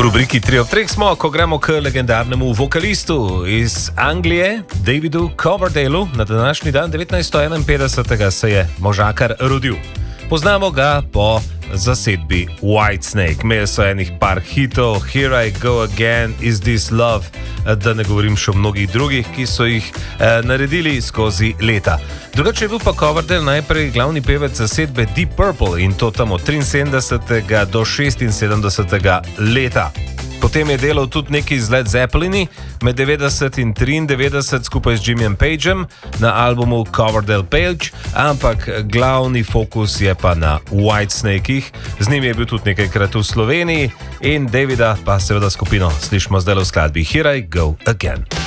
rubriki 3 ob 3 smo, ko gremo k legendarnemu vokalistu iz Anglije, Davidu Coverdaleu. Na današnji dan 1951. se je možakar rodil. Poznamo ga po zasedbi Whitesnake. Imeli so enih par hitov, Here I Go Again, Is This Love, da ne govorim še o mnogih drugih, ki so jih naredili skozi leta. Drugače je bil pa Coverdale najprej glavni pevec zasedbe Deep Purple in to tam od 73. do 76. leta. Potem je delal tudi nekaj z Led Zeppelini, med 90 in 93 skupaj z Jimmyjem Pageom na albumu Coverdale Page, ampak glavni fokus je pa na Whitesnakih. Z njim je bil tudi nekajkrat v Sloveniji in Davida pa seveda skupino slišimo zdaj v skladbi Here I Go Again.